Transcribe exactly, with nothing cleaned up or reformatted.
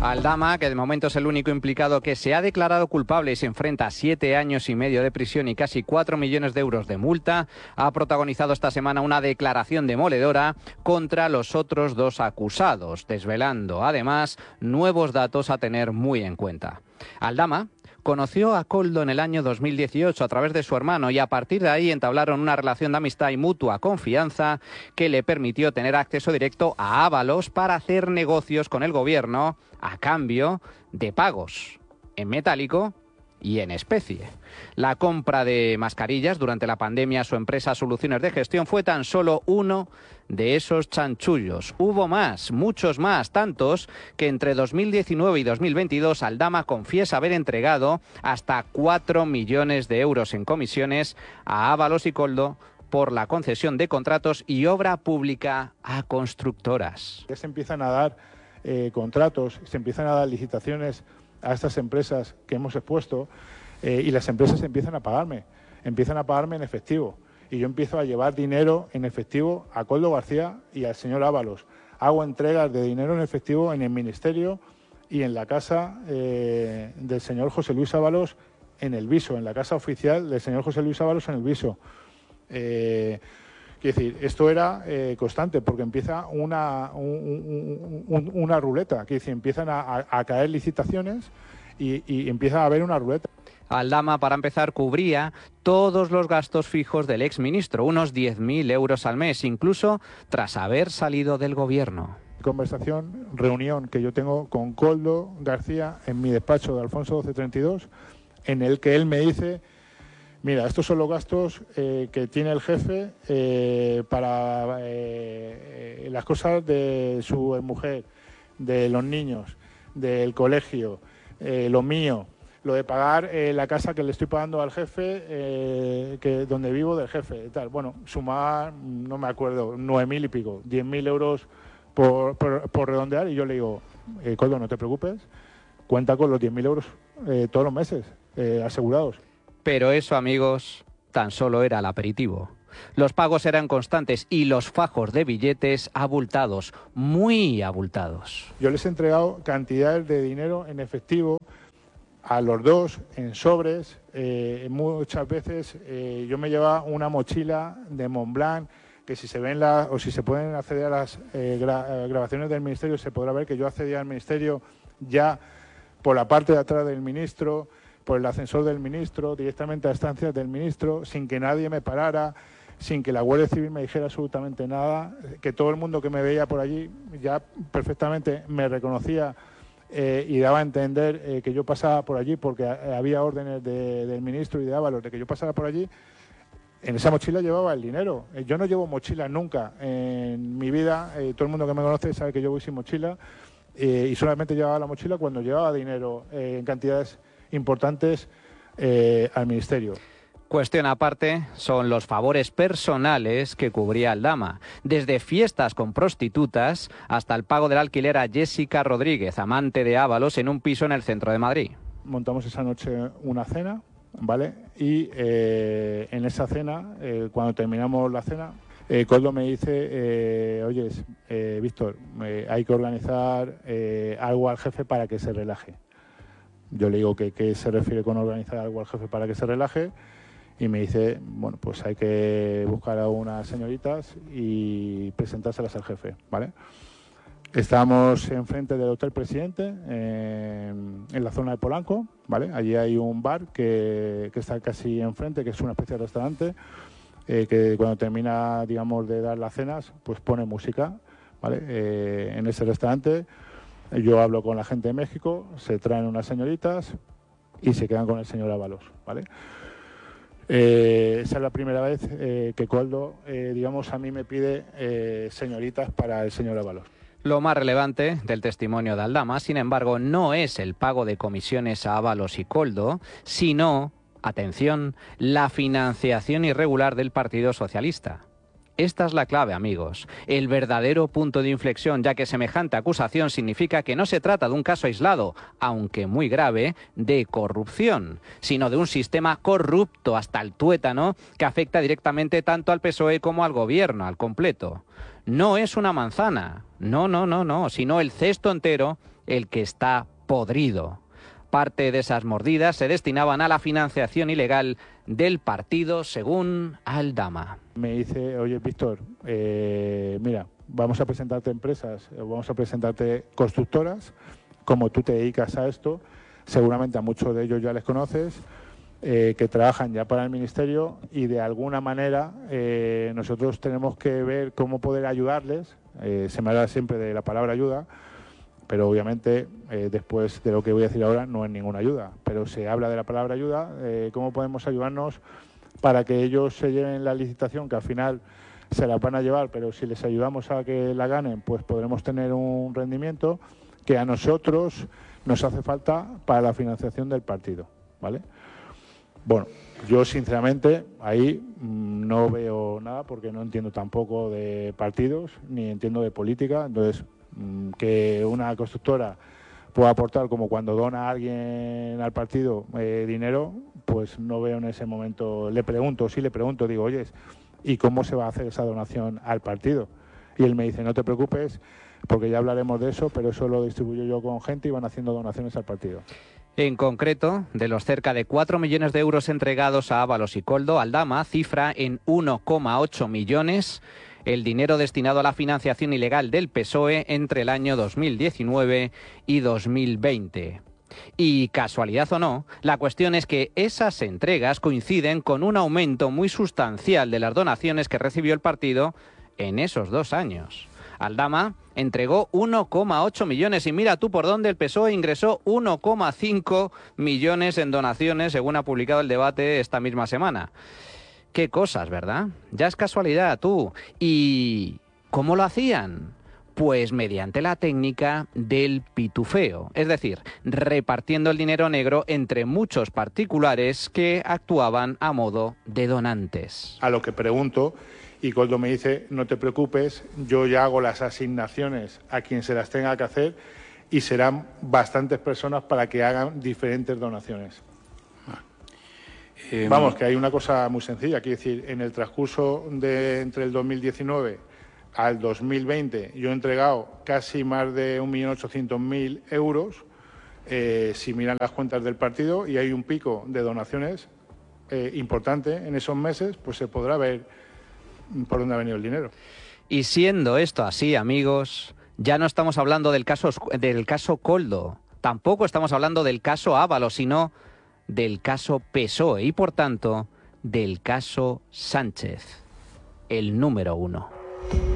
Aldama, que de momento es el único implicado que se ha declarado culpable y se enfrenta a siete años y medio de prisión y casi cuatro millones de euros de multa, ha protagonizado esta semana una declaración demoledora contra los otros dos acusados, desvelando además nuevos datos a tener muy en cuenta. Aldama conoció a Koldo en el año dos mil dieciocho a través de su hermano y a partir de ahí entablaron una relación de amistad y mutua confianza que le permitió tener acceso directo a Ábalos para hacer negocios con el gobierno a cambio de pagos en metálico y en especie. La compra de mascarillas durante la pandemia a su empresa Soluciones de Gestión fue tan solo uno de esos chanchullos. Hubo más, muchos más, tantos que entre dos mil diecinueve y dos mil veintidós Aldama confiesa haber entregado hasta cuatro millones de euros en comisiones a Ábalos y Koldo por la concesión de contratos y obra pública a constructoras. Se empiezan a dar eh, contratos, se empiezan a dar licitaciones a estas empresas que hemos expuesto eh, y las empresas empiezan a pagarme, empiezan a pagarme en efectivo y yo empiezo a llevar dinero en efectivo a Koldo García y al señor Ábalos. Hago entregas de dinero en efectivo en el ministerio y en la casa eh, del señor José Luis Ábalos en el Viso, en la casa oficial del señor José Luis Ábalos en el Viso. Eh, Quiero decir, esto era eh, constante porque empieza una, un, un, una ruleta, quiero decir, empiezan a, a caer licitaciones y, y empieza a haber una ruleta. Aldama, para empezar, cubría todos los gastos fijos del exministro, unos diez mil euros al mes, incluso tras haber salido del gobierno. Conversación, reunión que yo tengo con Koldo García en mi despacho de Alfonso doce treinta y dos, en el que él me dice: mira, estos son los gastos eh, que tiene el jefe eh, para eh, las cosas de su mujer, de los niños, del colegio, eh, lo mío, lo de pagar eh, la casa que le estoy pagando al jefe, eh, que donde vivo del jefe, y tal. Bueno, sumar, no me acuerdo, nueve mil y pico, diez mil euros por, por, por redondear, y yo le digo: eh, Koldo, no te preocupes, cuenta con los diez mil euros eh, todos los meses, eh, asegurados. Pero eso, amigos, tan solo era el aperitivo. Los pagos eran constantes y los fajos de billetes abultados, muy abultados. Yo les he entregado cantidades de dinero en efectivo a los dos, en sobres. Eh, muchas veces eh, yo me llevaba una mochila de Montblanc, que si se ven la, o si se pueden acceder a las eh, gra, grabaciones del ministerio, se podrá ver que yo accedía al ministerio ya por la parte de atrás del ministro, por el ascensor del ministro, directamente a estancias del ministro, sin que nadie me parara, sin que la Guardia Civil me dijera absolutamente nada, que todo el mundo que me veía por allí ya perfectamente me reconocía eh, y daba a entender eh, que yo pasaba por allí porque había órdenes de, del ministro y de Ábalos de que yo pasara por allí. En esa mochila llevaba el dinero. Yo no llevo mochila nunca en mi vida, eh, todo el mundo que me conoce sabe que yo voy sin mochila eh, y solamente llevaba la mochila cuando llevaba dinero eh, en cantidades importantes eh, al ministerio. Cuestión aparte son los favores personales que cubría Aldama, desde fiestas con prostitutas hasta el pago del alquiler a Jessica Rodríguez, amante de Ábalos, en un piso en el centro de Madrid. Montamos esa noche una cena, ¿vale? Y eh, en esa cena, eh, cuando terminamos la cena, eh, Koldo me dice: eh, oye, eh, Víctor, eh, hay que organizar eh, algo al jefe para que se relaje. Yo le digo que qué se refiere con organizar algo al jefe para que se relaje y me dice: bueno, pues hay que buscar a unas señoritas y presentárselas al jefe, ¿vale? Estamos enfrente del Hotel Presidente, en, en la zona de Polanco, ¿vale? Allí hay un bar que, que está casi enfrente, que es una especie de restaurante, eh, que cuando termina, digamos, de dar las cenas, pues pone música, ¿vale? Eh, en ese restaurante yo hablo con la gente de México, se traen unas señoritas y se quedan con el señor Ábalos, ¿vale? Eh, esa es la primera vez eh, que Koldo, eh, digamos, a mí me pide eh, señoritas para el señor Ábalos. Lo más relevante del testimonio de Aldama, sin embargo, no es el pago de comisiones a Ábalos y Koldo, sino, atención, la financiación irregular del Partido Socialista. Esta es la clave, amigos, el verdadero punto de inflexión, ya que semejante acusación significa que no se trata de un caso aislado, aunque muy grave, de corrupción, sino de un sistema corrupto hasta el tuétano que afecta directamente tanto al P S O E como al gobierno, al completo. No es una manzana, no, no, no, no, sino el cesto entero el que está podrido. Parte de esas mordidas se destinaban a la financiación ilegal del partido, según Aldama. Me dice, oye, Víctor, eh, mira, vamos a presentarte empresas, vamos a presentarte constructoras, como tú te dedicas a esto, seguramente a muchos de ellos ya les conoces, eh, que trabajan ya para el Ministerio y de alguna manera eh, nosotros tenemos que ver cómo poder ayudarles, eh, se me habla siempre de la palabra ayuda, pero obviamente eh, después de lo que voy a decir ahora no es ninguna ayuda, pero se habla de la palabra ayuda, eh, cómo podemos ayudarnos para que ellos se lleven la licitación, que al final se la van a llevar, pero si les ayudamos a que la ganen, pues podremos tener un rendimiento que a nosotros nos hace falta para la financiación del partido, ¿vale? Bueno, yo sinceramente ahí mmm, no veo nada porque no entiendo tampoco de partidos ni entiendo de política, entonces que una constructora pueda aportar como cuando dona a alguien al partido eh, dinero, pues no veo en ese momento, le pregunto, sí le pregunto, digo, oye, ¿y cómo se va a hacer esa donación al partido? Y él me dice, no te preocupes, porque ya hablaremos de eso, pero eso lo distribuyo yo con gente y van haciendo donaciones al partido. En concreto, de los cerca de cuatro millones de euros entregados a Ábalos y Koldo, Aldama cifra en uno coma ocho millones el dinero destinado a la financiación ilegal del P S O E entre el año dos mil diecinueve y dos mil veinte. Y casualidad o no, la cuestión es que esas entregas coinciden con un aumento muy sustancial de las donaciones que recibió el partido en esos dos años. Aldama entregó uno coma ocho millones y mira tú por dónde el P S O E ingresó uno coma cinco millones en donaciones, según ha publicado El Debate esta misma semana. Qué cosas, ¿verdad? Ya es casualidad, tú. ¿Y cómo lo hacían? Pues mediante la técnica del pitufeo, es decir, repartiendo el dinero negro entre muchos particulares que actuaban a modo de donantes. A lo que pregunto, y Koldo me dice, no te preocupes, yo ya hago las asignaciones a quien se las tenga que hacer y serán bastantes personas para que hagan diferentes donaciones. Eh, Vamos, que hay una cosa muy sencilla, quiero decir, en el transcurso de entre el dos mil diecinueve al dos mil veinte yo he entregado casi más de un millón ochocientos mil euros, eh, si miran las cuentas del partido, y hay un pico de donaciones eh, importante en esos meses, pues se podrá ver por dónde ha venido el dinero. Y siendo esto así, amigos, ya no estamos hablando del caso, del caso Koldo, tampoco estamos hablando del caso Ábalos, sino del caso P S O E y, por tanto, del caso Sánchez, el número uno.